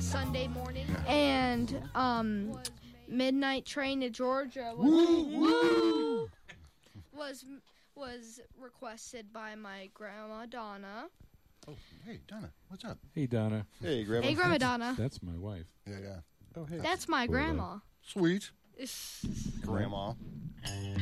Sunday morning. And Midnight Train to Georgia was requested by my grandma Donna. Oh, hey, Donna, what's up? Hey, Donna. Hey, Grandma. Hey, Grandma Donna. That's my wife. Yeah. Oh, hey. That's my grandma. Sweet. It's- Grandma.